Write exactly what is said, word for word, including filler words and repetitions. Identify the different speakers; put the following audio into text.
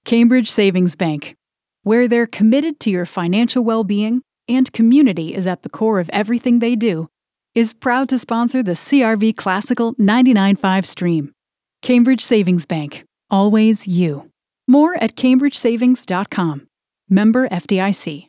Speaker 1: Cambridge Savings Bank, where they're committed to your financial well-being and community is at the core of everything they do, is proud to sponsor the C R V Classical ninety-nine point five stream. Cambridge Savings Bank. Always you. More at cambridge savings dot com. Member F D I C.